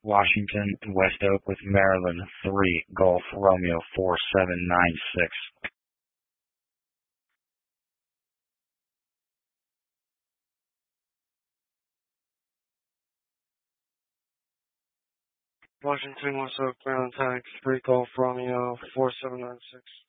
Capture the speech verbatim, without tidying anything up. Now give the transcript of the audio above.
Washington and West Oak with Maryland three, Golf Romeo four seven nine six. Washington, West Oak, Maryland, Tax, three Golf Romeo, four seven nine six.